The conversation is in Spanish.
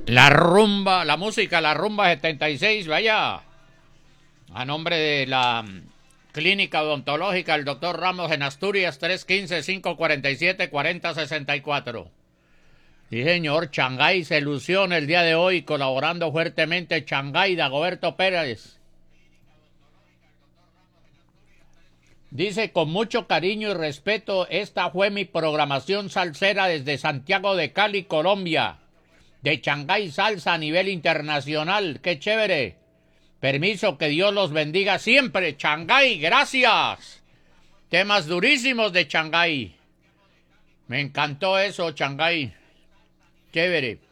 La rumba, la música, la rumba 76, vaya. A nombre de la Clínica Odontológica, el doctor Ramos en Asturias, 315-547-4064. Sí, señor, Shanghái se ilusiona el día de hoy, colaborando fuertemente Shanghái, Dagoberto Pérez. Dice, con mucho cariño y respeto, esta fue mi programación salsera desde Santiago de Cali, Colombia. De Shanghái Salsa a nivel internacional. ¡Qué chévere! Permiso, que Dios los bendiga siempre. Shanghái, gracias. Temas durísimos de Shanghái. Me encantó eso, Shanghái. Chévere.